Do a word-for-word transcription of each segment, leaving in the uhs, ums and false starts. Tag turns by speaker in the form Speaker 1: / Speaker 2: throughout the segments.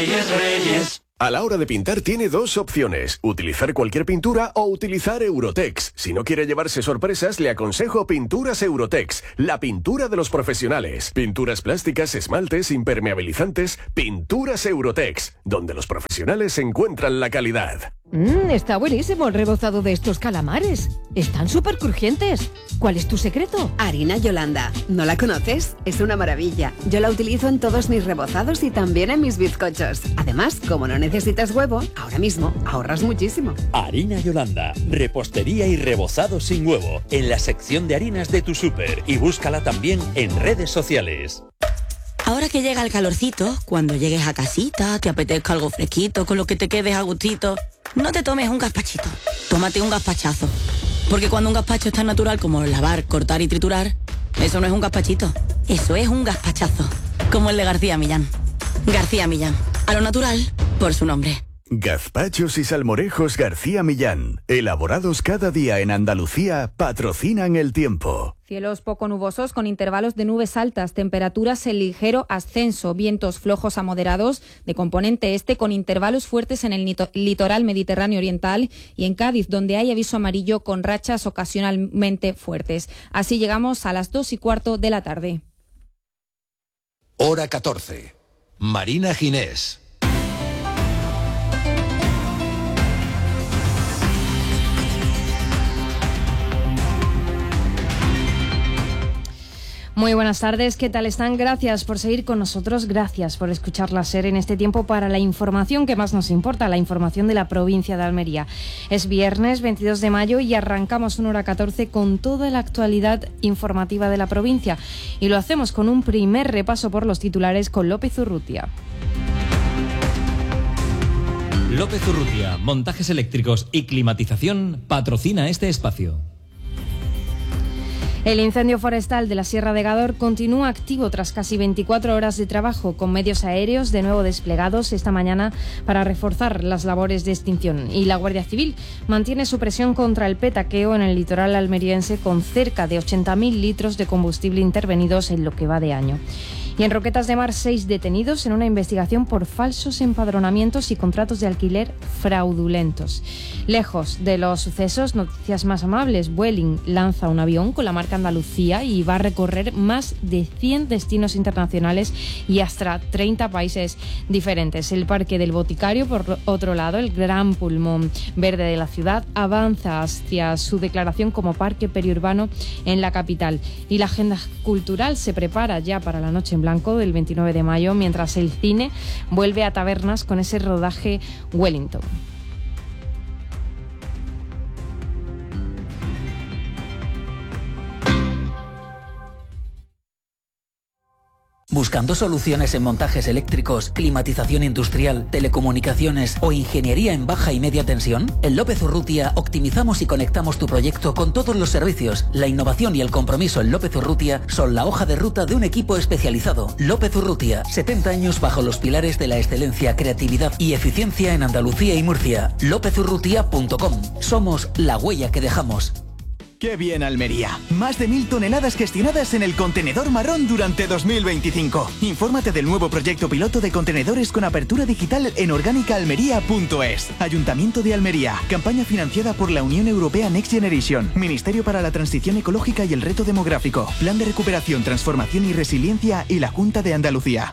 Speaker 1: Reyes, Reyes.
Speaker 2: A la hora de pintar tiene dos opciones, utilizar cualquier pintura o utilizar Eurotex. Si no quiere llevarse sorpresas, le aconsejo Pinturas Eurotex, la pintura de los profesionales. Pinturas plásticas, esmaltes, impermeabilizantes, Pinturas Eurotex, donde los profesionales encuentran la calidad.
Speaker 3: Mmm, está buenísimo el rebozado de estos calamares. Están súper crujientes. ¿Cuál es tu secreto?
Speaker 4: Harina Yolanda. ¿No la conoces? Es una maravilla. Yo la utilizo en todos mis rebozados y también en mis bizcochos. Además, como no necesitas huevo, ahora mismo ahorras muchísimo.
Speaker 5: Harina Yolanda. Repostería y rebozado sin huevo. En la sección de harinas de tu súper. Y búscala también en redes sociales.
Speaker 6: Ahora que llega el calorcito, cuando llegues a casita, te apetezca algo fresquito, con lo que te quedes a gustito, no te tomes un gazpachito, tómate un gazpachazo. Porque cuando un gazpacho es tan natural como lavar, cortar y triturar, eso no es un gazpachito, eso es un gazpachazo. Como el de García Millán. García Millán, a lo natural, por su nombre.
Speaker 7: Gazpachos y salmorejos García Millán, elaborados cada día en Andalucía, patrocinan el tiempo.
Speaker 3: Cielos poco nubosos con intervalos de nubes altas, temperaturas en ligero ascenso, vientos flojos a moderados de componente este con intervalos fuertes en el litoral mediterráneo oriental y en Cádiz, donde hay aviso amarillo con rachas ocasionalmente fuertes. Así llegamos a las dos y cuarto de la tarde.
Speaker 8: Hora catorce. Marina Ginés.
Speaker 3: Muy buenas tardes, ¿qué tal están? Gracias por seguir con nosotros, gracias por escuchar la SER en este tiempo para la información que más nos importa, la información de la provincia de Almería. Es viernes veintidós de mayo y arrancamos una hora catorce con toda la actualidad informativa de la provincia y lo hacemos con un primer repaso por los titulares con López Urrutia.
Speaker 9: López Urrutia, montajes eléctricos y climatización, patrocina este espacio.
Speaker 3: El incendio forestal de la Sierra de Gádor continúa activo tras casi veinticuatro horas de trabajo, con medios aéreos de nuevo desplegados esta mañana para reforzar las labores de extinción. Y la Guardia Civil mantiene su presión contra el petaqueo en el litoral almeriense con cerca de ochenta mil litros de combustible intervenidos en lo que va de año. Y en Roquetas de Mar, seis detenidos en una investigación por falsos empadronamientos y contratos de alquiler fraudulentos. Lejos de los sucesos, noticias más amables. Vueling lanza un avión con la marca Andalucía y va a recorrer más de cien destinos internacionales y hasta treinta países diferentes. El Parque del Boticario, por otro lado, el gran pulmón verde de la ciudad, avanza hacia su declaración como parque periurbano en la capital. Y la agenda cultural se prepara ya para la noche en blanco del veintinueve de mayo, mientras el cine vuelve a tabernas con ese rodaje Wellington.
Speaker 10: ¿Buscando soluciones en montajes eléctricos, climatización industrial, telecomunicaciones o ingeniería en baja y media tensión? En López Urrutia optimizamos y conectamos tu proyecto con todos los servicios. La innovación y el compromiso en López Urrutia son la hoja de ruta de un equipo especializado. López Urrutia, setenta años bajo los pilares de la excelencia, creatividad y eficiencia en Andalucía y Murcia. lópez urrutia punto com. Somos la huella que dejamos.
Speaker 11: ¡Qué bien, Almería! Más de mil toneladas gestionadas en el contenedor marrón durante dos mil veinticinco. Infórmate del nuevo proyecto piloto de contenedores con apertura digital en orgánica almería punto es. Ayuntamiento de Almería. Campaña financiada por la Unión Europea Next Generation. Ministerio para la Transición Ecológica y el Reto Demográfico. Plan de Recuperación, Transformación y Resiliencia y la Junta de Andalucía.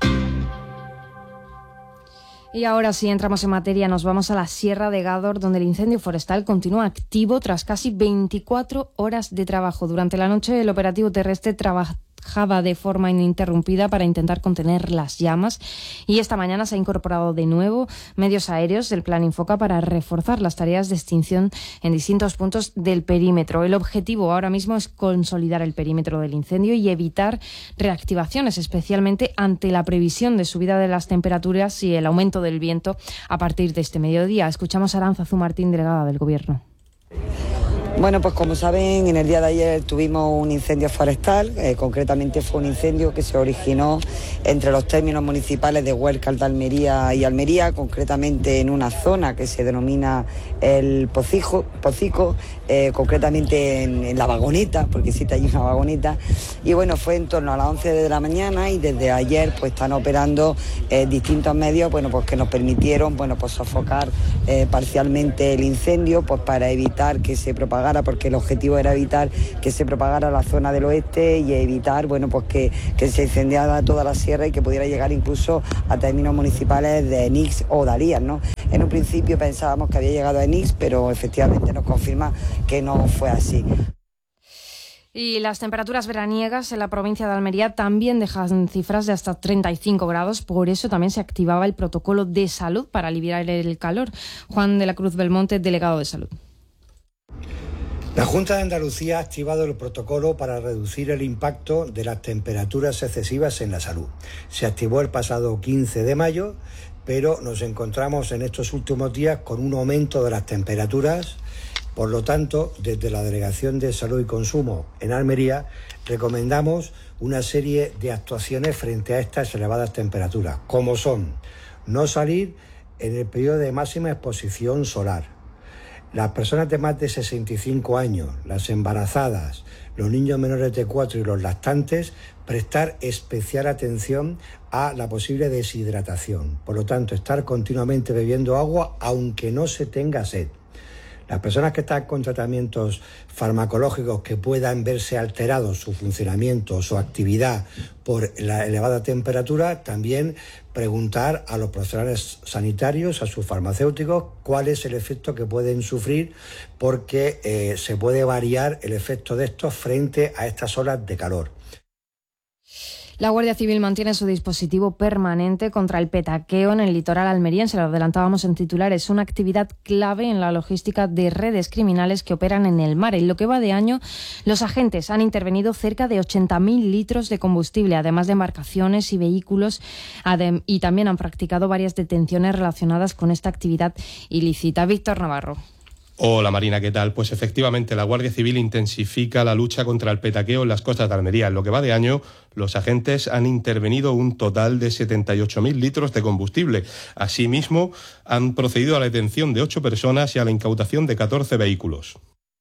Speaker 3: Y ahora sí, entramos en materia, nos vamos a la Sierra de Gádor, donde el incendio forestal continúa activo tras casi veinticuatro horas de trabajo. Durante la noche, el operativo terrestre trabajaba de forma ininterrumpida para intentar contener las llamas y esta mañana se ha incorporado de nuevo medios aéreos del Plan Infoca para reforzar las tareas de extinción en distintos puntos del perímetro. El objetivo ahora mismo es consolidar el perímetro del incendio y evitar reactivaciones, especialmente ante la previsión de subida de las temperaturas y el aumento del viento a partir de este mediodía. Escuchamos a Arantzazu Martín, delegada del Gobierno.
Speaker 1: Bueno, pues como saben, en el día de ayer tuvimos un incendio forestal, eh, concretamente fue un incendio que se originó entre los términos municipales de Huércal de Almería y Almería, concretamente en una zona que se denomina el Pocijo, Pocico, eh, concretamente en, en la vagoneta, porque existe allí una vagoneta, y bueno, fue en torno a las once de la mañana y desde ayer pues están operando eh, distintos medios, bueno, pues que nos permitieron, bueno, pues sofocar eh, parcialmente el incendio, pues para evitar que se propagara, porque el objetivo era evitar que se propagara a la zona del oeste y evitar, bueno, pues que, que se incendiara toda la sierra y que pudiera llegar incluso a términos municipales de Enix o Darías, ¿no? En un principio pensábamos que había llegado a Enix, pero efectivamente nos confirma que no fue así.
Speaker 3: Y las temperaturas veraniegas en la provincia de Almería también dejan cifras de hasta treinta y cinco grados, por eso también se activaba el protocolo de salud para aliviar el calor. Juan de la Cruz Belmonte, delegado de Salud.
Speaker 12: La Junta de Andalucía ha activado el protocolo para reducir el impacto de las temperaturas excesivas en la salud. Se activó el pasado quince de mayo, pero nos encontramos en estos últimos días con un aumento de las temperaturas. Por lo tanto, desde la Delegación de Salud y Consumo en Almería, recomendamos una serie de actuaciones frente a estas elevadas temperaturas, como son no salir en el periodo de máxima exposición solar. Las personas de más de sesenta y cinco años, las embarazadas, los niños menores de cuatro y los lactantes, prestar especial atención a la posible deshidratación. Por lo tanto, estar continuamente bebiendo agua aunque no se tenga sed. Las personas que están con tratamientos farmacológicos que puedan verse alterados su funcionamiento, su actividad por la elevada temperatura, también preguntar a los profesionales sanitarios, a sus farmacéuticos, cuál es el efecto que pueden sufrir, porque eh, se puede variar el efecto de estos frente a estas olas de calor.
Speaker 3: La Guardia Civil mantiene su dispositivo permanente contra el petaqueo en el litoral almeriense. Lo adelantábamos en titulares. Una actividad clave en la logística de redes criminales que operan en el mar. En lo que va de año, los agentes han intervenido cerca de ochenta mil litros de combustible, además de embarcaciones y vehículos, y también han practicado varias detenciones relacionadas con esta actividad ilícita. Víctor Navarro.
Speaker 13: Hola Marina, ¿qué tal? Pues efectivamente la Guardia Civil intensifica la lucha contra el petaqueo en las costas de Almería. En lo que va de año, los agentes han intervenido un total de setenta y ocho mil litros de combustible. Asimismo, han procedido a la detención de ocho personas y a la incautación de catorce vehículos.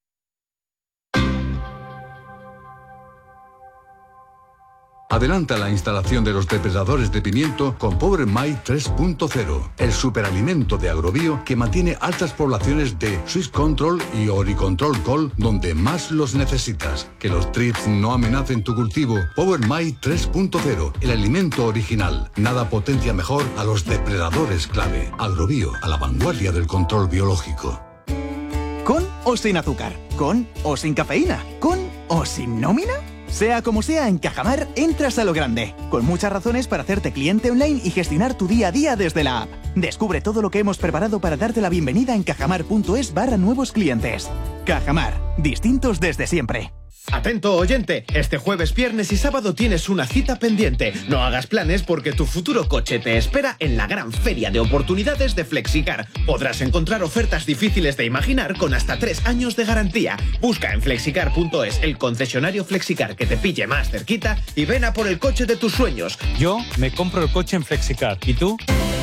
Speaker 14: Adelanta la instalación de los depredadores de pimiento con Power My tres punto cero, el superalimento de Agrobio que mantiene altas poblaciones de Swiss Control y Oricontrol Col donde más los necesitas. Que los trips no amenacen tu cultivo. Power My tres punto cero, el alimento original. Nada potencia mejor a los depredadores clave. Agrobio, a la vanguardia del control biológico.
Speaker 11: ¿Con o sin azúcar? ¿Con o sin cafeína? ¿Con o sin nómina? Sea como sea, en Cajamar entras a lo grande, con muchas razones para hacerte cliente online y gestionar tu día a día desde la app. Descubre todo lo que hemos preparado para darte la bienvenida en cajamar.es barra nuevos clientes. Cajamar, distintos desde siempre.
Speaker 15: Atento oyente, este jueves, viernes y sábado tienes una cita pendiente. No hagas planes porque tu futuro coche te espera en la gran feria de oportunidades de Flexicar. Podrás encontrar ofertas difíciles de imaginar con hasta tres años de garantía. Busca en flexicar punto es el concesionario Flexicar que te pille más cerquita y ven a por el coche de tus sueños.
Speaker 16: Yo me compro el coche en Flexicar. ¿Y tú?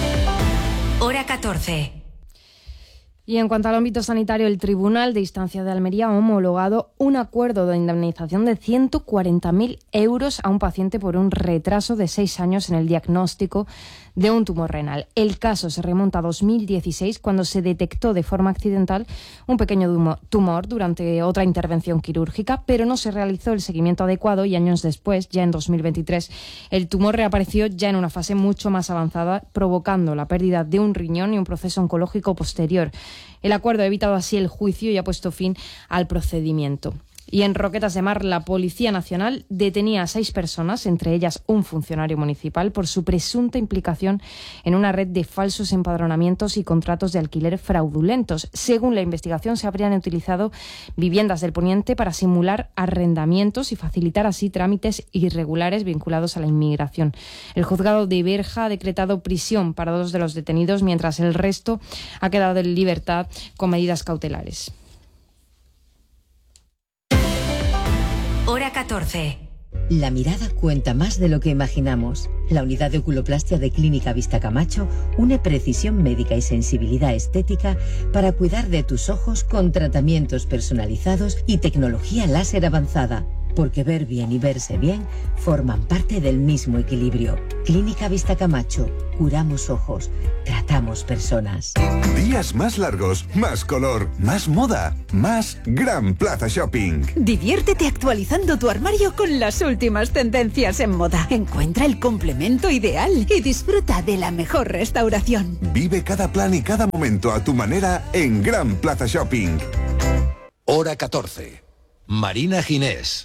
Speaker 17: Hora catorce.
Speaker 3: Y en cuanto al ámbito sanitario, el Tribunal de Instancia de Almería ha homologado un acuerdo de indemnización de ciento cuarenta mil euros a un paciente por un retraso de seis años en el diagnóstico de un tumor renal. El caso se remonta a dos mil dieciséis, cuando se detectó de forma accidental un pequeño tumor durante otra intervención quirúrgica, pero no se realizó el seguimiento adecuado y años después, ya en dos mil veintitrés, el tumor reapareció ya en una fase mucho más avanzada, provocando la pérdida de un riñón y un proceso oncológico posterior. El acuerdo ha evitado así el juicio y ha puesto fin al procedimiento. Y en Roquetas de Mar, la Policía Nacional detenía a seis personas, entre ellas un funcionario municipal, por su presunta implicación en una red de falsos empadronamientos y contratos de alquiler fraudulentos. Según la investigación, se habrían utilizado viviendas del Poniente para simular arrendamientos y facilitar así trámites irregulares vinculados a la inmigración. El juzgado de Berja ha decretado prisión para dos de los detenidos, mientras el resto ha quedado en libertad con medidas cautelares.
Speaker 17: Hora catorce.
Speaker 18: La mirada cuenta más de lo que imaginamos. La unidad de oculoplastia de Clínica Vista Camacho une precisión médica y sensibilidad estética para cuidar de tus ojos con tratamientos personalizados y tecnología láser avanzada. Porque ver bien y verse bien forman parte del mismo equilibrio. Clínica Vista Camacho. Curamos ojos. Tratamos personas.
Speaker 19: Días más largos, más color, más moda, más Gran Plaza Shopping.
Speaker 20: Diviértete actualizando tu armario con las últimas tendencias en moda. Encuentra el complemento ideal y disfruta de la mejor restauración.
Speaker 19: Vive cada plan y cada momento a tu manera en Gran Plaza Shopping.
Speaker 8: Hora catorce. Marina Ginés.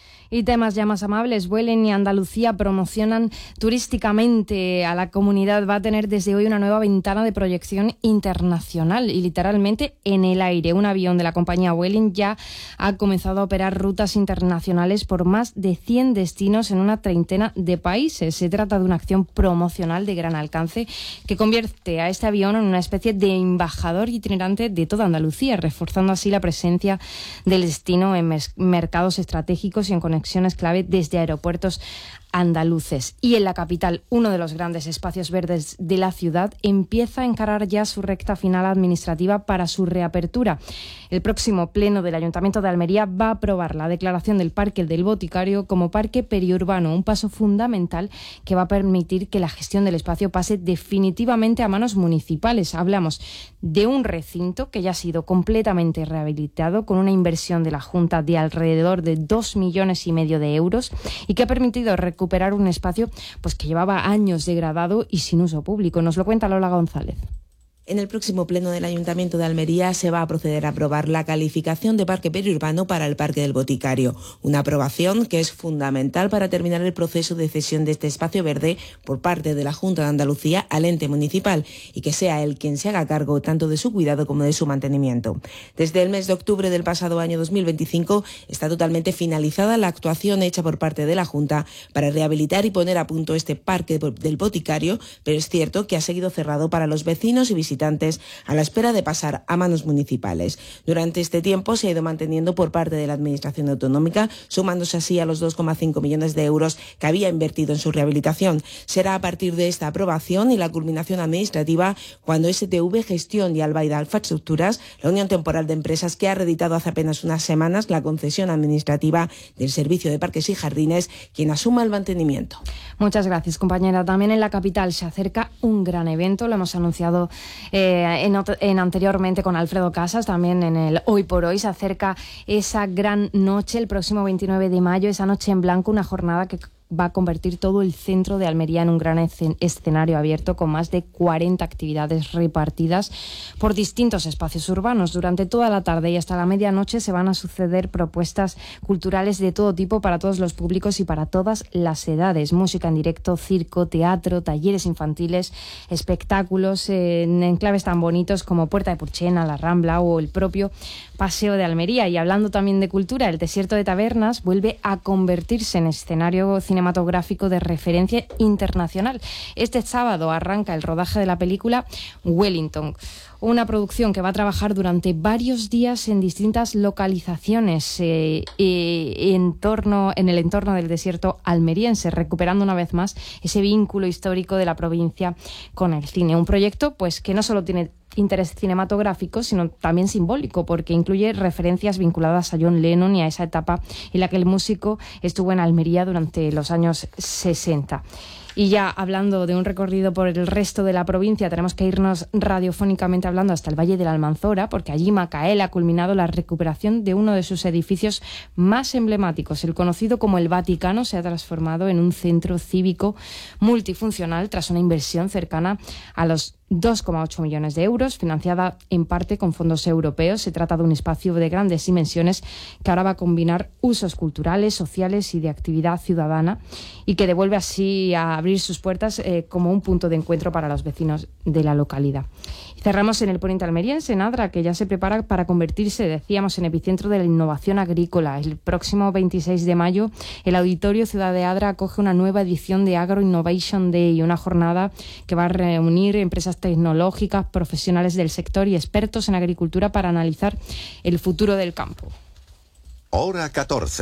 Speaker 3: Y temas ya más amables, Vueling y Andalucía promocionan turísticamente a la comunidad. Va a tener desde hoy una nueva ventana de proyección internacional y literalmente en el aire. Un avión de la compañía Vueling ya ha comenzado a operar rutas internacionales por más de cien destinos en una treintena de países. Se trata de una acción promocional de gran alcance que convierte a este avión en una especie de embajador itinerante de toda Andalucía, reforzando así la presencia del destino en mes- mercados estratégicos y en conexiones clave desde aeropuertos andaluces. Y en la capital, uno de los grandes espacios verdes de la ciudad empieza a encarar ya su recta final administrativa para su reapertura. El próximo pleno del Ayuntamiento de Almería va a aprobar la declaración del Parque del Boticario como parque periurbano, un paso fundamental que va a permitir que la gestión del espacio pase definitivamente a manos municipales. Hablamos de un recinto que ya ha sido completamente rehabilitado con una inversión de la Junta de alrededor de dos millones y medio de euros y que ha permitido recuperar un espacio pues que llevaba años degradado y sin uso público. Nos lo cuenta Lola González.
Speaker 21: En el próximo pleno del Ayuntamiento de Almería se va a proceder a aprobar la calificación de parque periurbano para el Parque del Boticario, una aprobación que es fundamental para terminar el proceso de cesión de este espacio verde por parte de la Junta de Andalucía al ente municipal y que sea él quien se haga cargo tanto de su cuidado como de su mantenimiento. Desde el mes de octubre del pasado año dos mil veinticinco está totalmente finalizada la actuación hecha por parte de la Junta para rehabilitar y poner a punto este Parque del Boticario, pero es cierto que ha seguido cerrado para los vecinos y visitantes a la espera de pasar a manos municipales. Durante este tiempo se ha ido manteniendo por parte de la Administración autonómica, sumándose así a los dos coma cinco millones de euros que había invertido en su rehabilitación. Será a partir de esta aprobación y la culminación administrativa cuando S T V Gestión y Albaida Infraestructuras, la unión temporal de empresas que ha reeditado hace apenas unas semanas la concesión administrativa del Servicio de Parques y Jardines, quien asuma el mantenimiento.
Speaker 3: Muchas gracias, compañera. También en la capital se acerca un gran evento, lo hemos anunciado Eh, en, en anteriormente con Alfredo Casas, también en el Hoy por Hoy. Se acerca esa gran noche el próximo veintinueve de mayo, esa noche en blanco, una jornada que va a convertir todo el centro de Almería en un gran escenario abierto con más de cuarenta actividades repartidas por distintos espacios urbanos. Durante toda la tarde y hasta la medianoche se van a suceder propuestas culturales de todo tipo para todos los públicos y para todas las edades. Música en directo, circo, teatro, talleres infantiles, espectáculos en enclaves tan bonitos como Puerta de Purchena, La Rambla o el propio Paseo de Almería. Y hablando también de cultura, el Desierto de Tabernas vuelve a convertirse en escenario cinematográfico de referencia internacional. Este sábado arranca el rodaje de la película Wellington, una producción que va a trabajar durante varios días en distintas localizaciones eh, eh, en, torno, en el entorno del desierto almeriense, recuperando una vez más ese vínculo histórico de la provincia con el cine. Un proyecto pues que no solo tiene interés cinematográfico, sino también simbólico, porque incluye referencias vinculadas a John Lennon y a esa etapa en la que el músico estuvo en Almería durante los años sesenta. Y ya hablando de un recorrido por el resto de la provincia, tenemos que irnos radiofónicamente hablando hasta el Valle de la Almanzora, porque allí Macael ha culminado la recuperación de uno de sus edificios más emblemáticos. El conocido como el Vaticano se ha transformado en un centro cívico multifuncional tras una inversión cercana a los dos coma ocho millones de euros, financiada en parte con fondos europeos. Se trata de un espacio de grandes dimensiones que ahora va a combinar usos culturales, sociales y de actividad ciudadana y que devuelve así a abrir sus puertas eh, como un punto de encuentro para los vecinos de la localidad. Y cerramos en el poniente almeriense, en Adra, que ya se prepara para convertirse, decíamos, en epicentro de la innovación agrícola. El próximo veintiséis de mayo, el Auditorio Ciudad de Adra acoge una nueva edición de Agro Innovation Day, una jornada que va a reunir empresas tecnológicas, profesionales del sector y expertos en agricultura para analizar el futuro del campo.
Speaker 8: Hora catorce.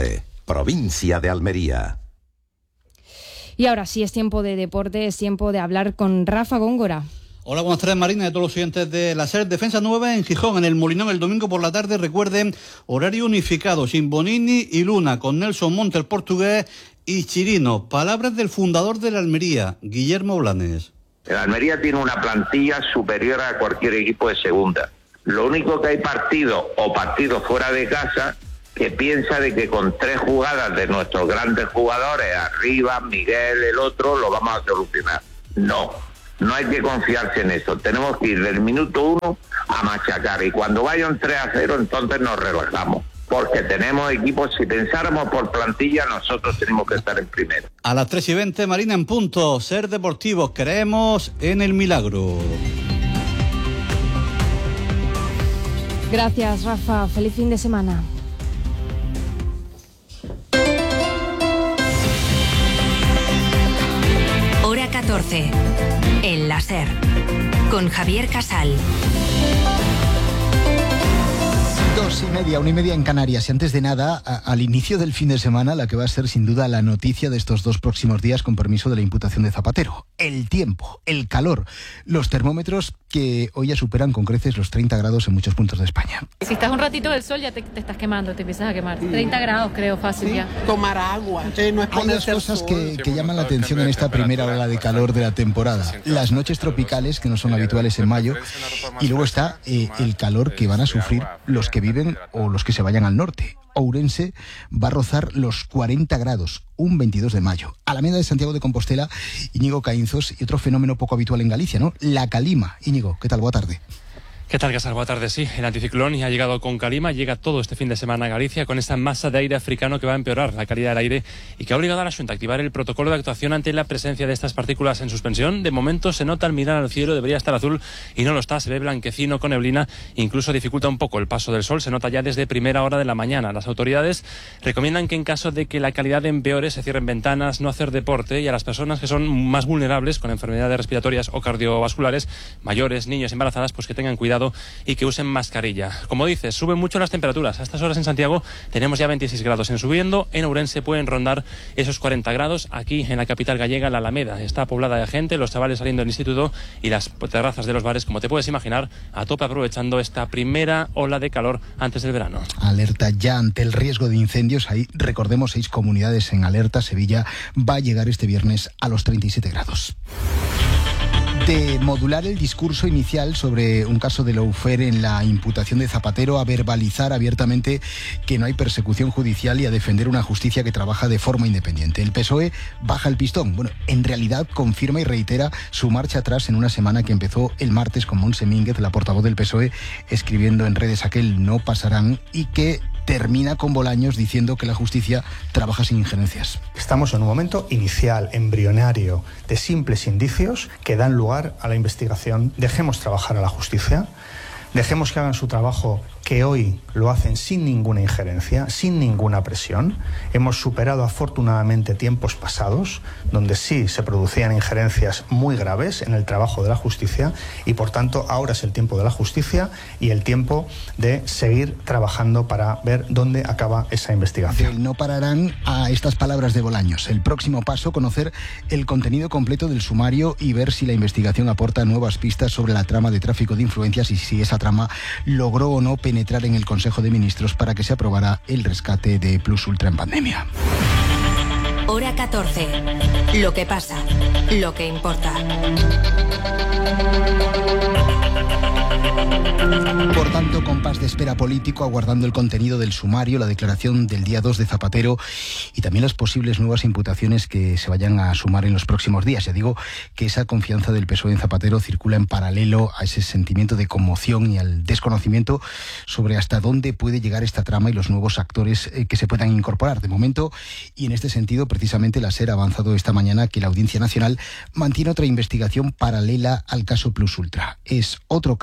Speaker 8: provincia de Almería.
Speaker 3: Y ahora sí es tiempo de deporte, es tiempo de hablar con Rafa Góngora.
Speaker 2: Hola, buenas tardes, Marina, y a todos los oyentes de la SER. Defensa nueva en Gijón, en el Molinón, el domingo por la tarde. Recuerden, horario unificado, sin Bonini y Luna, con Nelson Monte, el portugués, y Chirino. Palabras del fundador de la Almería, Guillermo Blanes.
Speaker 22: El Almería tiene una plantilla superior a cualquier equipo de segunda. Lo único que hay partidos o partidos fuera de casa que piensa de que con tres jugadas de nuestros grandes jugadores, arriba, Miguel, el otro, lo vamos a solucionar. No, no hay que confiarse en eso. Tenemos que ir del minuto uno a machacar, y cuando vayan tres a cero, entonces nos relajamos. Porque tenemos equipos, si pensáramos por plantilla, nosotros tenemos que estar en primero.
Speaker 2: A las tres y veinte, Marina en punto. SER Deportivos, creemos en el milagro.
Speaker 3: Gracias, Rafa. Feliz fin de semana.
Speaker 17: Hora catorce, en la SER, con Javier Casal.
Speaker 23: Dos y media, una y media en Canarias. Y antes de nada, a, al inicio del fin de semana, la que va a ser sin duda la noticia de estos dos próximos días, con permiso de la imputación de Zapatero. El tiempo, el calor, los termómetros que hoy ya superan con creces los treinta grados en muchos puntos de España.
Speaker 24: Si estás un ratito del sol ya te, te estás quemando, te empiezas a quemar. treinta grados creo, fácil, ¿sí? Ya.
Speaker 25: Tomar agua, sí, no es
Speaker 23: Hay dos cosas que, que llaman la atención en esta primera ola de calor de la temporada. Las noches tropicales, que no son habituales en mayo, y luego está eh, el calor que van a sufrir los que viven o los que se vayan al norte. Ourense va a rozar los cuarenta grados, un veintidós de mayo. Alameda de Santiago de Compostela, Íñigo Caínzos, y otro fenómeno poco habitual en Galicia, ¿no? La calima. Íñigo, ¿qué tal? Buena tarde.
Speaker 26: ¿Qué tal, Casal? Buenas tardes. Sí, el anticiclón ya ha llegado con calima, llega todo este fin de semana a Galicia con esta masa de aire africano que va a empeorar la calidad del aire y que ha obligado a la Xunta a activar el protocolo de actuación ante la presencia de estas partículas en suspensión. De momento se nota al mirar al cielo, debería estar azul y no lo está, se ve blanquecino con neblina, incluso dificulta un poco el paso del sol, se nota ya desde primera hora de la mañana. Las autoridades recomiendan que en caso de que la calidad empeore se cierren ventanas, no hacer deporte, y a las personas que son más vulnerables con enfermedades respiratorias o cardiovasculares, mayores, niños, embarazadas, pues que tengan cuidado y que usen mascarilla. Como dices, suben mucho las temperaturas. A estas horas en Santiago tenemos ya veintiséis grados en Subiendo. En Ourense pueden rondar esos cuarenta grados. Aquí en la capital gallega, la Alameda está poblada de gente, los chavales saliendo del instituto y las terrazas de los bares, como te puedes imaginar, a tope aprovechando esta primera ola de calor antes del verano.
Speaker 23: Alerta ya ante el riesgo de incendios. Ahí, recordemos, seis comunidades en alerta. Sevilla va a llegar este viernes a los treinta y siete grados. De modular el discurso inicial sobre un caso de lawfare en la imputación de Zapatero a verbalizar abiertamente que no hay persecución judicial y a defender una justicia que trabaja de forma independiente. El P S O E baja el pistón. Bueno, en realidad confirma y reitera su marcha atrás en una semana que empezó el martes con Montse Mínguez, la portavoz del P S O E, escribiendo en redes aquel no pasarán, y que termina con Bolaños diciendo que la justicia trabaja sin injerencias.
Speaker 27: Estamos en un momento inicial, embrionario, de simples indicios que dan lugar a la investigación. Dejemos trabajar a la justicia, dejemos que hagan su trabajo, que hoy lo hacen sin ninguna injerencia, sin ninguna presión. Hemos superado afortunadamente tiempos pasados donde sí se producían injerencias muy graves en el trabajo de la justicia, y por tanto ahora es el tiempo de la justicia y el tiempo de seguir trabajando para ver dónde acaba esa investigación.
Speaker 23: Del no pararán a estas palabras de Bolaños. El próximo paso, conocer el contenido completo del sumario y ver si la investigación aporta nuevas pistas sobre la trama de tráfico de influencias y si esa trama logró o no penetrar en el Consejo de Ministros para que se aprobara el rescate de Plus Ultra en pandemia.
Speaker 17: Hora catorce. Lo que pasa, lo que importa.
Speaker 23: Por tanto, compás de espera político, aguardando el contenido del sumario, la declaración del día dos de Zapatero y también las posibles nuevas imputaciones que se vayan a sumar en los próximos días. Ya digo que esa confianza del P S O E en Zapatero circula en paralelo a ese sentimiento de conmoción y al desconocimiento sobre hasta dónde puede llegar esta trama y los nuevos actores que se puedan incorporar. De momento, y en este sentido, precisamente la SER ha avanzado esta mañana que la Audiencia Nacional mantiene otra investigación paralela al caso Plus Ultra. Es otro caso de tráfico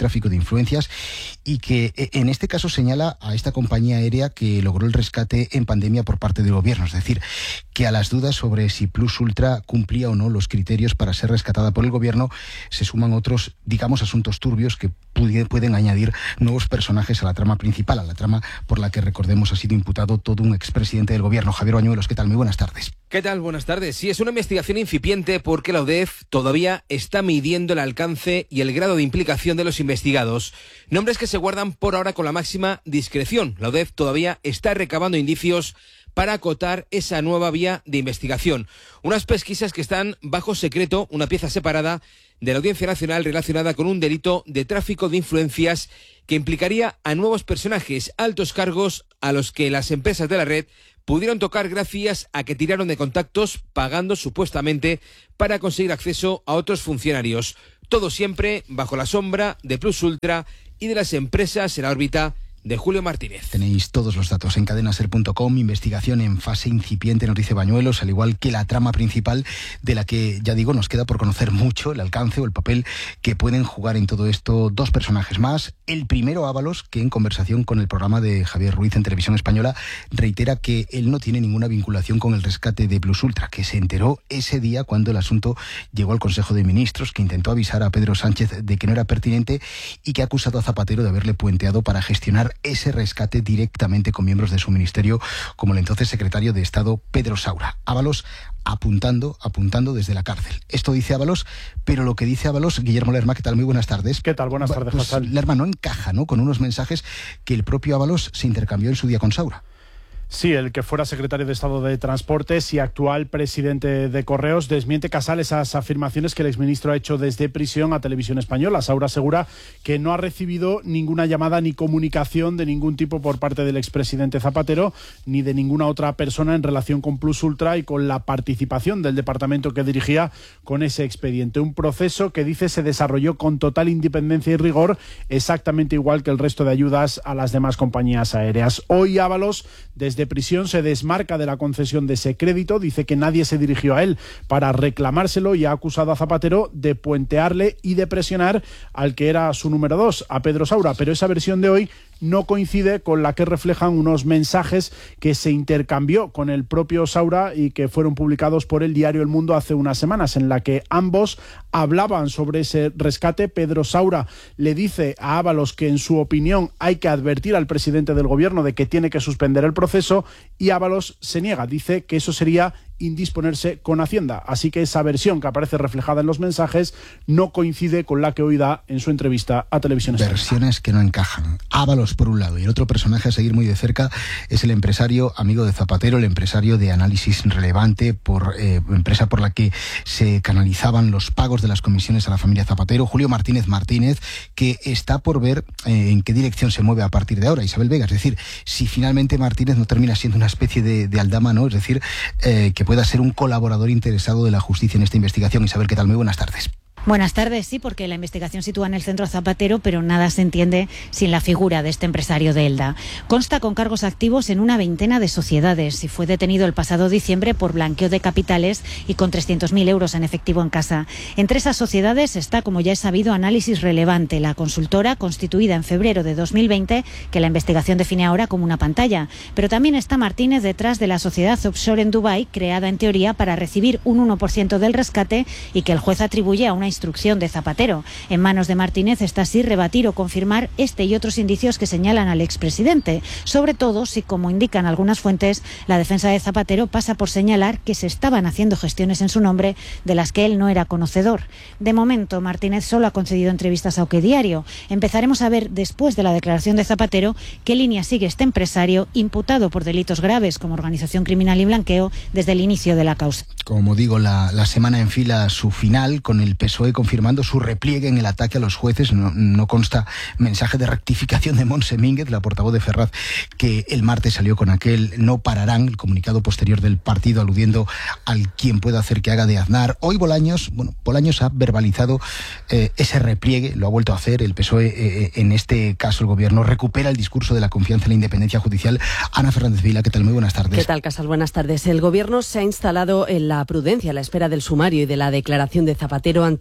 Speaker 23: tráfico de influencias y que en este caso señala a esta compañía aérea que logró el rescate en pandemia por parte del gobierno. Es decir, que a las dudas sobre si Plus Ultra cumplía o no los criterios para ser rescatada por el gobierno se suman otros, digamos, asuntos turbios que pueden añadir nuevos personajes a la trama principal, a la trama por la que, recordemos, ha sido imputado todo un expresidente del gobierno. Javier Bañuelos, ¿qué tal? Muy buenas tardes.
Speaker 4: ¿Qué tal? Buenas tardes. Sí, es una investigación incipiente porque la U D E F todavía está midiendo el alcance y el grado de implicación de los investigados. Nombres que se guardan por ahora con la máxima discreción. La U D E F todavía está recabando indicios para acotar esa nueva vía de investigación. Unas pesquisas que están bajo secreto, una pieza separada de la Audiencia Nacional relacionada con un delito de tráfico de influencias que implicaría a nuevos personajes, altos cargos a los que las empresas de la red pudieron tocar gracias a que tiraron de contactos pagando supuestamente para conseguir acceso a otros funcionarios. Todo siempre bajo la sombra de Plus Ultra y de las empresas en la órbita de Julio Martínez.
Speaker 23: Tenéis todos los datos en cadena ser punto com, investigación en fase incipiente, nos dice Bañuelos, al igual que la trama principal de la que, ya digo, nos queda por conocer mucho el alcance o el papel que pueden jugar en todo esto dos personajes más. El primero, Ábalos, que en conversación con el programa de Javier Ruiz en Televisión Española reitera que él no tiene ninguna vinculación con el rescate de Plus Ultra, que se enteró ese día cuando el asunto llegó al Consejo de Ministros, que intentó avisar a Pedro Sánchez de que no era pertinente y que ha acusado a Zapatero de haberle puenteado para gestionar ese rescate directamente con miembros de su ministerio, como el entonces secretario de Estado Pedro Saura. Ábalos apuntando, apuntando desde la cárcel. Esto dice Ábalos, pero lo que dice Ábalos, Guillermo Lerma, ¿qué tal? Muy buenas tardes.
Speaker 5: ¿Qué tal? Buenas tardes,
Speaker 23: pues,
Speaker 5: José.
Speaker 23: Lerma, no encaja, ¿no?, con unos mensajes que el propio Ábalos se intercambió en su día con Saura.
Speaker 5: Sí, el que fuera secretario de Estado de Transportes y actual presidente de Correos desmiente Casal esas afirmaciones que el exministro ha hecho desde prisión a Televisión Española. Saura asegura que no ha recibido ninguna llamada ni comunicación de ningún tipo por parte del expresidente Zapatero ni de ninguna otra persona en relación con Plus Ultra y con la participación del departamento que dirigía con ese expediente. Un proceso que dice se desarrolló con total independencia y rigor, exactamente igual que el resto de ayudas a las demás compañías aéreas. Hoy Ábalos, desde de prisión, se desmarca de la concesión de ese crédito, dice que nadie se dirigió a él para reclamárselo y ha acusado a Zapatero de puentearle y de presionar al que era su número dos, a Pedro Saura, pero esa versión de hoy no coincide con la que reflejan unos mensajes que se intercambió con el propio Saura y que fueron publicados por el diario El Mundo hace unas semanas, en la que ambos hablaban sobre ese rescate. Pedro Saura le dice a Ábalos que en su opinión hay que advertir al presidente del gobierno de que tiene que suspender el proceso y Ábalos se niega, dice que eso sería indisponerse con Hacienda. Así que esa versión que aparece reflejada en los mensajes no coincide con la que hoy da en su entrevista a Televisión Española.
Speaker 23: Versiones que no encajan. Ábalos por un lado y el otro personaje a seguir muy de cerca es el empresario amigo de Zapatero, el empresario de Análisis Relevante, por eh, empresa por la que se canalizaban los pagos de las comisiones a la familia Zapatero, Julio Martínez Martínez, que está por ver eh, en qué dirección se mueve a partir de ahora Isabel Vega. Es decir, si finalmente Martínez no termina siendo una especie de, de aldama, ¿no? Es decir, eh, que pueda ser un colaborador interesado de la justicia en esta investigación. Isabel, ¿qué tal? Muy buenas tardes.
Speaker 6: Buenas tardes, sí, porque la investigación sitúa en el centro a Zapatero, pero nada se entiende sin la figura de este empresario de Elda. Consta con cargos activos en una veintena de sociedades y fue detenido el pasado diciembre por blanqueo de capitales y con trescientos mil euros en efectivo en casa. Entre esas sociedades está, como ya es sabido, Análisis Relevante, la consultora constituida en febrero de dos mil veinte, que la investigación define ahora como una pantalla. Pero también está Martínez detrás de la sociedad offshore en Dubái, creada en teoría para recibir un uno por ciento del rescate y que el juez atribuye a una instrucción de Zapatero. En manos de Martínez está así rebatir o confirmar este y otros indicios que señalan al expresidente, sobre todo si, como indican algunas fuentes, la defensa de Zapatero pasa por señalar que se estaban haciendo gestiones en su nombre de las que él no era conocedor. De momento, Martínez solo ha concedido entrevistas a OK Diario. Empezaremos a ver, después de la declaración de Zapatero, qué línea sigue este empresario imputado por delitos graves como organización criminal y blanqueo desde el inicio de la causa.
Speaker 23: Como digo, la, la semana enfila su final con el P S O E confirmando su repliegue en el ataque a los jueces. No, no consta mensaje de rectificación de Montse Mínguez, la portavoz de Ferraz, que el martes salió con aquel no pararán, el comunicado posterior del partido aludiendo al quien pueda hacer que haga de Aznar. Hoy Bolaños, bueno, Bolaños ha verbalizado eh, ese repliegue, lo ha vuelto a hacer. El P S O E, eh, en este caso el gobierno, recupera el discurso de la confianza en la independencia judicial. Ana Fernández Vila, ¿qué tal? Muy buenas tardes.
Speaker 7: ¿Qué tal, Casal? Buenas tardes. El gobierno se ha instalado en la prudencia a la espera del sumario y de la declaración de Zapatero ante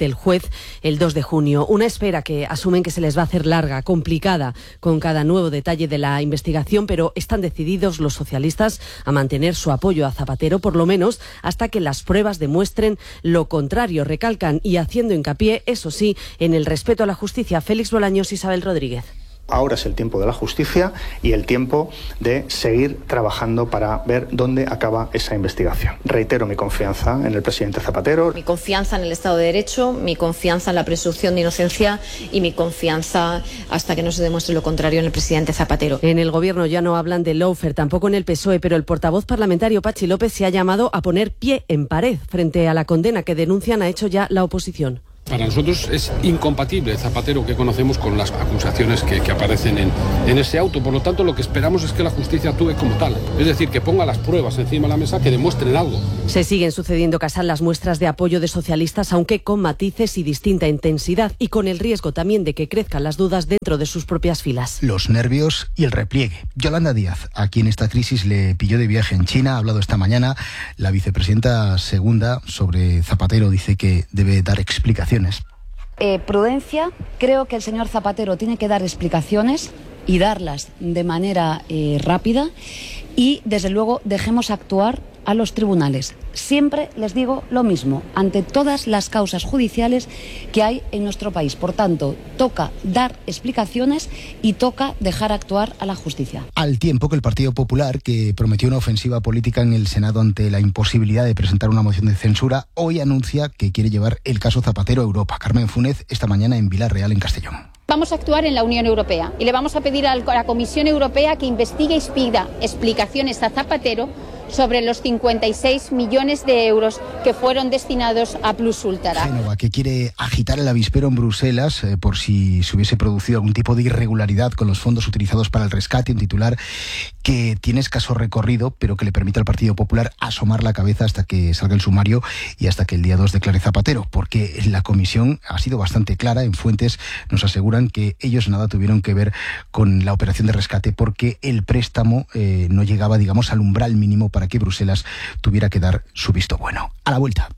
Speaker 1: el juez el dos de junio. Una espera que asumen que se les va a hacer larga, complicada, con cada nuevo detalle de la investigación, pero están decididos los socialistas a mantener su apoyo a Zapatero, por lo menos hasta que las pruebas demuestren lo contrario. Recalcan, y haciendo hincapié, eso sí, en el respeto a la justicia. Félix Bolaños, Isabel Rodríguez.
Speaker 27: Ahora es el tiempo de la justicia y el tiempo de seguir trabajando para ver dónde acaba esa investigación. Reitero mi confianza en el presidente Zapatero.
Speaker 7: Mi confianza en el Estado de Derecho, mi confianza en la presunción de inocencia y mi confianza hasta que no se demuestre lo contrario en el presidente Zapatero.
Speaker 1: En el Gobierno ya no hablan de lawfare, tampoco en el P S O E, pero el portavoz parlamentario Patxi López se ha llamado a poner pie en pared frente a la condena que denuncian ha hecho ya la oposición.
Speaker 9: Para nosotros es incompatible el Zapatero que conocemos con las acusaciones que, que aparecen en, en ese auto. Por lo tanto, lo que esperamos es que la justicia actúe como tal. Es decir, que ponga las pruebas encima de la mesa que demuestren algo.
Speaker 1: Se siguen sucediendo, Casal, las muestras de apoyo de socialistas, aunque con matices y distinta intensidad, y con el riesgo también de que crezcan las dudas dentro de sus propias filas.
Speaker 23: Los nervios y el repliegue. Yolanda Díaz, a quien esta crisis le pilló de viaje en China, ha hablado esta mañana. La vicepresidenta segunda sobre Zapatero dice que debe dar explicaciones.
Speaker 10: Eh, prudencia, creo que el señor Zapatero tiene que dar explicaciones y darlas de manera eh, rápida y, desde luego, dejemos actuar a los tribunales. Siempre les digo lo mismo, ante todas las causas judiciales que hay en nuestro país. Por tanto, toca dar explicaciones y toca dejar actuar a la justicia.
Speaker 23: Al tiempo que el Partido Popular, que prometió una ofensiva política en el Senado ante la imposibilidad de presentar una moción de censura, hoy anuncia que quiere llevar el caso Zapatero a Europa. Carmen Funes, esta mañana en Villarreal, en Castellón.
Speaker 12: Vamos a actuar en la Unión Europea y le vamos a pedir a la Comisión Europea que investigue y pida explicaciones a Zapatero sobre los cincuenta y seis millones de euros que fueron destinados a Plus Ultra.
Speaker 23: Génova, que quiere agitar el avispero en Bruselas eh, por si se hubiese producido algún tipo de irregularidad con los fondos utilizados para el rescate, un titular que tiene escaso recorrido, pero que le permite al Partido Popular asomar la cabeza hasta que salga el sumario y hasta que el día dos declare Zapatero, porque la comisión ha sido bastante clara. En fuentes nos aseguran que ellos nada tuvieron que ver con la operación de rescate porque el préstamo eh, no llegaba, digamos, al umbral mínimo para que Bruselas tuviera que dar su visto bueno. A la vuelta.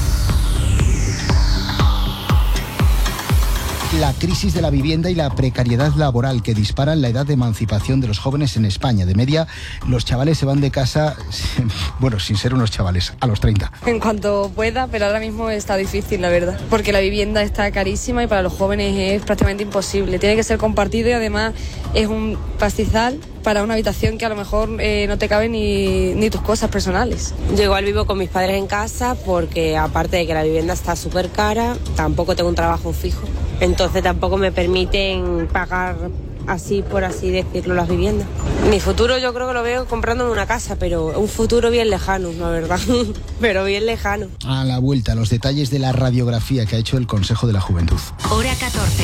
Speaker 23: La crisis de la vivienda y la precariedad laboral que disparan la edad de emancipación de los jóvenes en España. De media, los chavales se van de casa, bueno, sin ser unos chavales, a los treinta.
Speaker 13: En cuanto pueda, pero ahora mismo está difícil, la verdad, porque la vivienda está carísima y para los jóvenes es prácticamente imposible. Tiene que ser compartido y además es un pastizal para una habitación que a lo mejor eh, no te caben ni, ni tus cosas personales.
Speaker 25: Yo igual vivo con mis padres en casa porque aparte de que la vivienda está súper cara, tampoco tengo un trabajo fijo. Entonces tampoco me permiten pagar así, por así decirlo, las viviendas. Mi futuro yo creo que lo veo comprándome una casa, pero un futuro bien lejano, la verdad, pero bien lejano.
Speaker 23: A la vuelta, los detalles de la radiografía que ha hecho el Consejo de la Juventud.
Speaker 17: Hora catorce.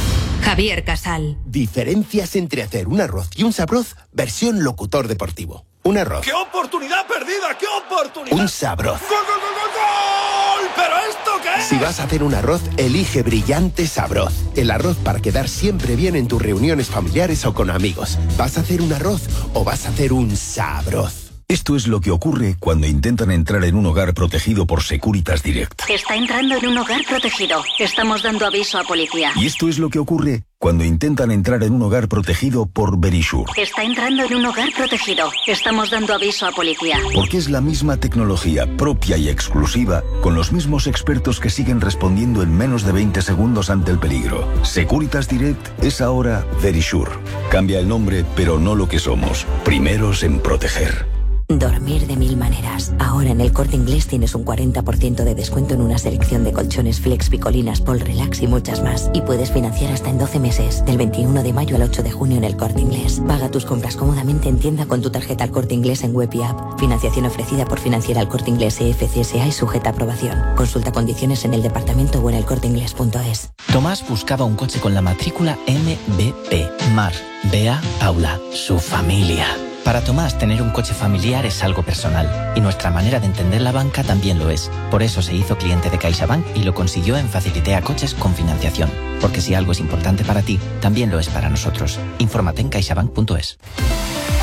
Speaker 17: Javier Casal.
Speaker 28: Diferencias entre hacer un arroz y un sabroz versión locutor deportivo. Un arroz.
Speaker 29: ¡Qué oportunidad perdida! ¡Qué oportunidad!
Speaker 28: Un sabroz.
Speaker 29: ¡Gol, gol, gol, gol, gol! ¿Pero esto qué es?
Speaker 28: Si vas a hacer un arroz, elige Brillante Sabroz. El arroz para quedar siempre bien en tus reuniones familiares o con amigos. ¿Vas a hacer un arroz o vas a hacer un sabroz?
Speaker 30: Esto es lo que ocurre cuando intentan entrar en un hogar protegido por Securitas Direct.
Speaker 31: Está entrando en un hogar protegido. Estamos dando aviso a policía.
Speaker 30: Y esto es lo que ocurre cuando intentan entrar en un hogar protegido por Verisure.
Speaker 31: Está entrando en un hogar protegido. Estamos dando aviso a policía.
Speaker 30: Porque es la misma tecnología propia y exclusiva, con los mismos expertos que siguen respondiendo en menos de veinte segundos ante el peligro. Securitas Direct es ahora Verisure. Cambia el nombre, pero no lo que somos. Primeros en proteger.
Speaker 32: Dormir de mil maneras. Ahora en el Corte Inglés tienes un cuarenta por ciento de descuento en una selección de colchones Flex, Picolinas, Pol Relax y muchas más. Y puedes financiar hasta en doce meses, del veintiuno de mayo al ocho de junio en el Corte Inglés. Paga tus compras cómodamente en tienda con tu tarjeta al Corte Inglés en web y app. Financiación ofrecida por Financiera al Corte Inglés E F C S A y sujeta a aprobación. Consulta condiciones en el departamento o en el corte inglés punto es.
Speaker 33: Tomás buscaba un coche con la matrícula M B P. Mar, Bea, Paula, su familia. Para Tomás, tener un coche familiar es algo personal, y nuestra manera de entender la banca también lo es. Por eso se hizo cliente de CaixaBank y lo consiguió en Facilitea Coches con financiación. Porque si algo es importante para ti, también lo es para nosotros. Infórmate en caixabank punto es.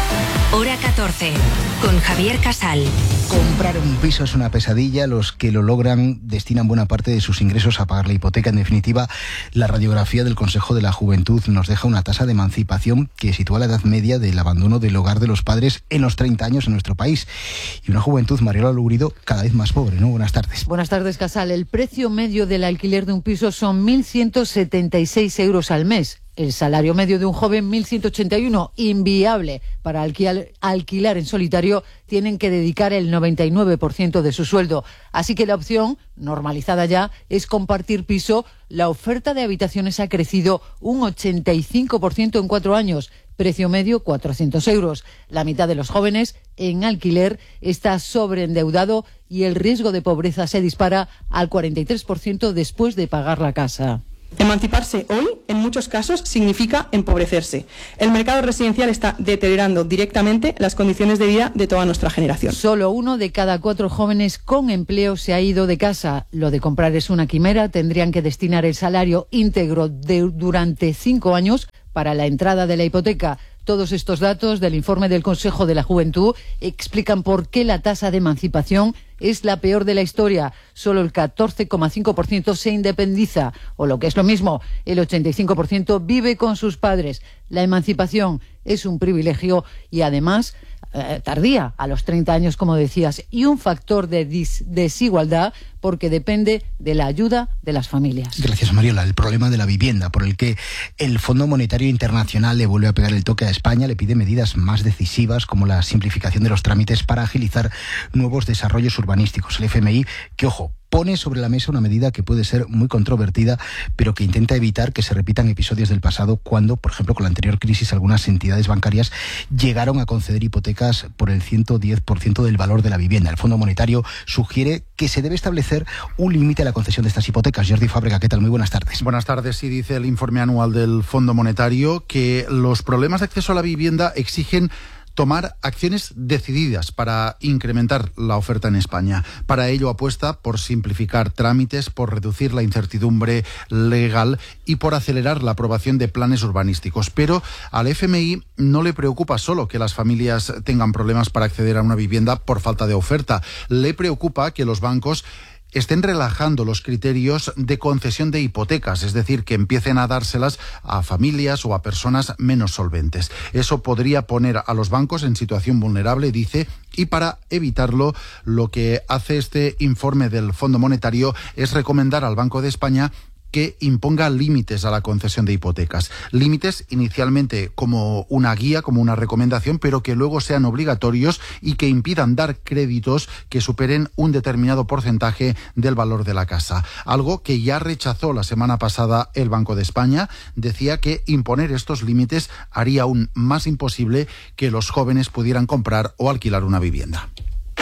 Speaker 17: Hora catorce, con Javier Casal.
Speaker 23: Comprar un piso es una pesadilla. Los que lo logran destinan buena parte de sus ingresos a pagar la hipoteca. En definitiva, la radiografía del Consejo de la Juventud nos deja una tasa de emancipación que sitúa la edad media del abandono del hogar de los padres en los treinta años en nuestro país. Y una juventud, Mariola Lugurido, cada vez más pobre, ¿no? Buenas tardes.
Speaker 2: Buenas tardes, Casal. El precio medio del alquiler de un piso son mil ciento setenta y seis euros al mes. El salario medio de un joven, mil ciento ochenta y uno, inviable para alquilar, alquilar en solitario. Tienen que dedicar el noventa y nueve por ciento de su sueldo. Así que la opción, normalizada ya, es compartir piso. La oferta de habitaciones ha crecido un ochenta y cinco por ciento en cuatro años. Precio medio, cuatrocientos euros. La mitad de los jóvenes en alquiler está sobreendeudado y el riesgo de pobreza se dispara al cuarenta y tres por ciento después de pagar la casa.
Speaker 3: Emanciparse hoy, en muchos casos, significa empobrecerse. El mercado residencial está deteriorando directamente las condiciones de vida de toda nuestra generación.
Speaker 2: Solo uno de cada cuatro jóvenes con empleo se ha ido de casa. Lo de comprar es una quimera. Tendrían que destinar el salario íntegro de, durante cinco años para la entrada de la hipoteca. Todos estos datos del informe del Consejo de la Juventud explican por qué la tasa de emancipación es la peor de la historia. Solo el catorce coma cinco por ciento se independiza, o lo que es lo mismo, el ochenta y cinco por ciento vive con sus padres. La emancipación es un privilegio y además eh, tardía, a los treinta años, como decías, y un factor de dis- desigualdad porque depende de la ayuda de las familias.
Speaker 23: Gracias, Mariola. El problema de la vivienda, por el que el Fondo Monetario Internacional le vuelve a pegar el toque a España, le pide medidas más decisivas como la simplificación de los trámites para agilizar nuevos desarrollos urbanísticos. El F M I, que ojo, pone sobre la mesa una medida que puede ser muy controvertida, pero que intenta evitar que se repitan episodios del pasado cuando, por ejemplo, con la anterior crisis, algunas entidades bancarias llegaron a conceder hipotecas por el ciento diez por ciento del valor de la vivienda. El Fondo Monetario sugiere que se debe establecer un límite a la concesión de estas hipotecas. Jordi Fábrega, ¿qué tal? Muy buenas tardes.
Speaker 8: Buenas tardes. Y dice el informe anual del Fondo Monetario que los problemas de acceso a la vivienda exigen tomar acciones decididas para incrementar la oferta en España. Para ello apuesta por simplificar trámites, por reducir la incertidumbre legal y por acelerar la aprobación de planes urbanísticos. Pero al F M I no le preocupa solo que las familias tengan problemas para acceder a una vivienda por falta de oferta. Le preocupa que los bancos estén relajando los criterios de concesión de hipotecas, es decir, que empiecen a dárselas a familias o a personas menos solventes. Eso podría poner a los bancos en situación vulnerable, dice, y para evitarlo, lo que hace este informe del Fondo Monetario es recomendar al Banco de España que imponga límites a la concesión de hipotecas. Límites inicialmente como una guía, como una recomendación, pero que luego sean obligatorios y que impidan dar créditos que superen un determinado porcentaje del valor de la casa. Algo que ya rechazó la semana pasada el Banco de España. Decía que imponer estos límites haría aún más imposible que los jóvenes pudieran comprar o alquilar una vivienda.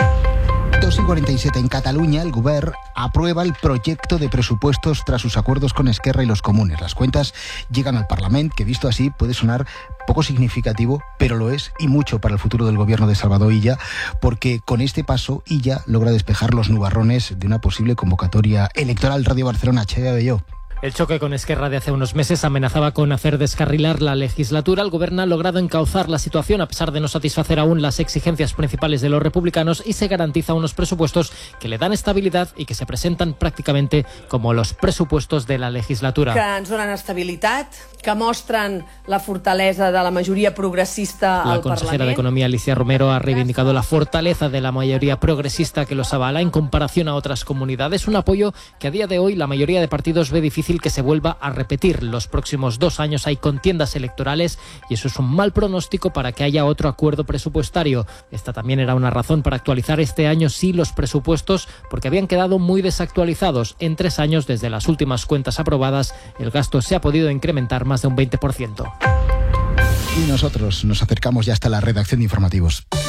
Speaker 23: dos y cuarenta y siete en Cataluña, el Govern aprueba el proyecto de presupuestos tras sus acuerdos con Esquerra y los comunes. Las cuentas llegan al Parlamento, que visto así puede sonar poco significativo, pero lo es y mucho para el futuro del gobierno de Salvador Illa, porque con este paso Illa logra despejar los nubarrones de una posible convocatoria electoral. Radio Barcelona, Che Abelló.
Speaker 11: El choque con Esquerra de hace unos meses amenazaba con hacer descarrilar la legislatura. El Gobierno ha logrado encauzar la situación a pesar de no satisfacer aún las exigencias principales de los republicanos y se garantiza unos presupuestos que le dan estabilidad y que se presentan prácticamente como los presupuestos de la legislatura.
Speaker 14: Que ens donen estabilitat, que mostren la fortalesa de la majoria progressista al Parlament.
Speaker 11: La consejera de Economía, Alicia Romero, ha reivindicado la fortaleza de la mayoría progresista que los avala en comparación a otras comunidades. Un apoyo que a día de hoy la mayoría de partidos ve difícil que se vuelva a repetir. Los próximos dos años hay contiendas electorales y eso es un mal pronóstico para que haya otro acuerdo presupuestario. Esta también era una razón para actualizar este año sí los presupuestos, porque habían quedado muy desactualizados. En tres años, desde las últimas cuentas aprobadas, el gasto se ha podido incrementar más de un veinte por ciento.
Speaker 23: Y nosotros nos acercamos ya hasta la redacción de informativos.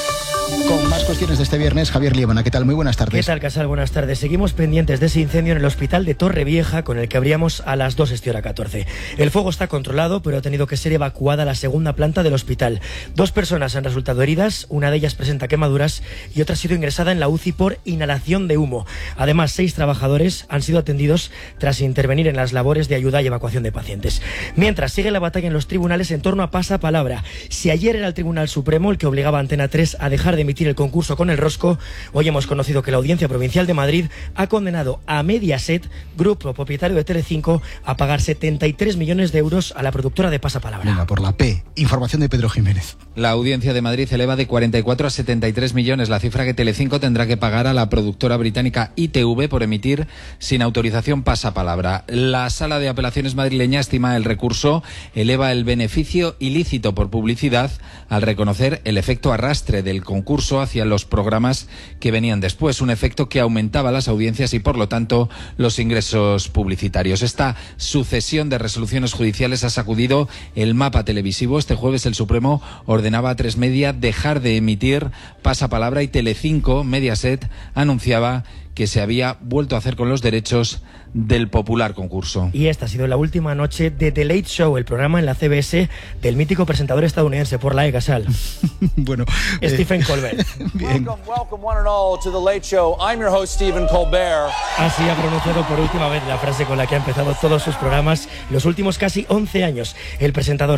Speaker 23: Con más cuestiones de este viernes, Javier Liebana, ¿qué tal? Muy buenas tardes.
Speaker 4: ¿Qué tal, Casal? Buenas tardes. Seguimos pendientes de ese incendio en el hospital de Torrevieja, con el que abríamos a las dos este hora catorce. El fuego está controlado, pero ha tenido que ser evacuada la segunda planta del hospital. Dos personas han resultado heridas, una de ellas presenta quemaduras y otra ha sido ingresada en la U C I por inhalación de humo. Además, seis trabajadores han sido atendidos tras intervenir en las labores de ayuda y evacuación de pacientes. Mientras, sigue la batalla en los tribunales en torno a pasapalabra. Si ayer era el Tribunal Supremo el que obligaba a Antena tres a dejar de emitir el concurso con el rosco, hoy hemos conocido que la Audiencia Provincial de Madrid ha condenado a Mediaset, grupo propietario de Telecinco, a pagar setenta y tres millones de euros a la productora de Pasapalabra.
Speaker 23: Venga, por la P. Información de Pedro Jiménez.
Speaker 5: La Audiencia de Madrid eleva de cuarenta y cuatro a setenta y tres millones la cifra que Telecinco tendrá que pagar a la productora británica I T V por emitir sin autorización Pasapalabra. La Sala de Apelaciones madrileña estima el recurso eleva el beneficio ilícito por publicidad al reconocer el efecto arrastre del concurso hacia los programas que venían después, un efecto que aumentaba las audiencias y por lo tanto los ingresos publicitarios. Esta sucesión de resoluciones judiciales ha sacudido el mapa televisivo. Este jueves el Supremo ordenaba a Tres Media dejar de emitir Pasapalabra y Telecinco, Mediaset, anunciaba que se había vuelto a hacer con los derechos del popular concurso.
Speaker 4: Y esta ha sido la última noche de The Late Show, el programa en la C B S del mítico presentador estadounidense por la E, Casal.
Speaker 23: Bueno,
Speaker 4: Stephen
Speaker 23: eh,
Speaker 4: Colbert.
Speaker 23: Bien.
Speaker 6: Welcome, welcome one and all to The Late Show. I'm your host, Stephen Colbert.
Speaker 4: Así ha pronunciado por última vez la frase con la que ha empezado todos sus programas los últimos casi once años. El presentador